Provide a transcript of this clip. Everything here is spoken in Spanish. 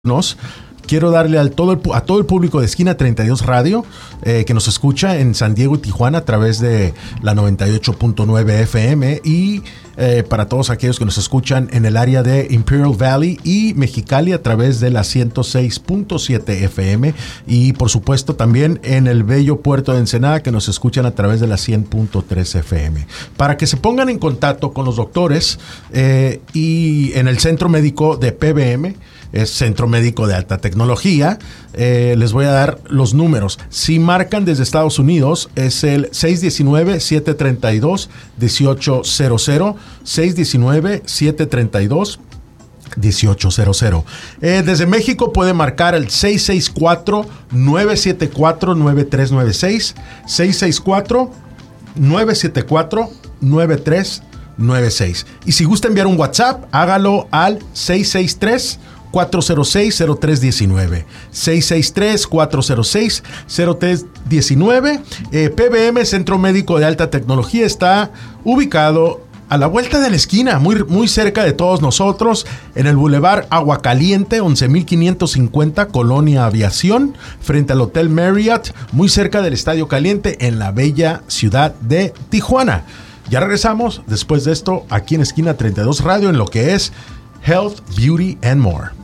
Quiero darle a todo el público de Esquina 32 Radio que nos escucha en San Diego y Tijuana a través de la 98.9 FM y para todos aquellos que nos escuchan en el área de Imperial Valley y Mexicali a través de la 106.7 FM y por supuesto también en el bello puerto de Ensenada que nos escuchan a través de la 100.3 FM. Para que se pongan en contacto con los doctores y en el centro médico de PBM, es Centro Médico de Alta Tecnología. Les voy a dar los números. Si marcan desde Estados Unidos, es el 619-732-1800. 619-732-1800. Desde México puede marcar el 664-974-9396. 664-974-9396. Y si gusta enviar un WhatsApp, hágalo al 663-406-0319. 663-406-0319. PBM, Centro Médico de Alta Tecnología, está ubicado a la vuelta de la esquina, muy cerca de todos nosotros, en el Boulevard Aguacaliente, 11,550, Colonia Aviación, frente al Hotel Marriott, muy cerca del Estadio Caliente, en la bella ciudad de Tijuana. Ya regresamos después de esto aquí en Esquina 32 Radio en lo que es Health, Beauty and More.